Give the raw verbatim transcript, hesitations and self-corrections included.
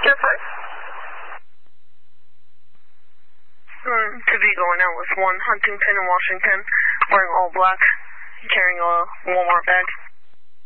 Yes, sir. Mm, to be going out with one Huntington in Washington, wearing all black, carrying a Walmart bag.